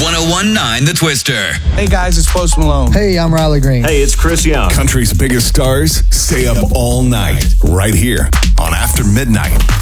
1019 The Twister. Hey guys, it's Post Malone. Hey, I'm Riley Green. Hey, it's Chris Young. Country's biggest stars stay up all night right here on After Midnight.